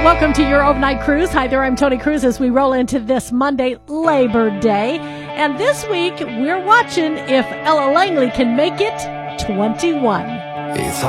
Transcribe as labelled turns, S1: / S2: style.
S1: Welcome to your overnight cruise. Hi there, I'm Tony Cruz as we roll into this Monday, Labor Day. And this week, we're watching if Ella Langley can make it 21.
S2: It's